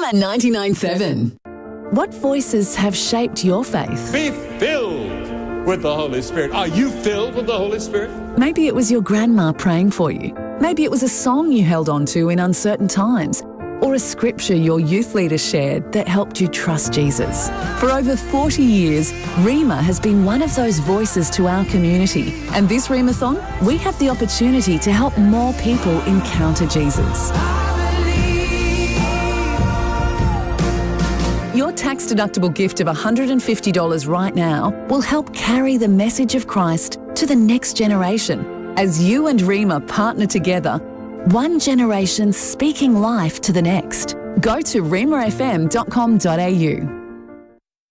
Rhema 99.7. What voices have shaped your faith? Be filled with the Holy Spirit. Are you filled with the Holy Spirit? Maybe it was your grandma praying for you. Maybe it was a song you held on to in uncertain times, or a scripture your youth leader shared that helped you trust Jesus. For over 40 years, Rhema has been one of those voices to our community. And this Rhemathon, we have the opportunity to help more people encounter Jesus. Your tax-deductible gift of $150 right now will help carry the message of Christ to the next generation as you and Rhema partner together, one generation speaking life to the next. Go to rhemafm.com.au.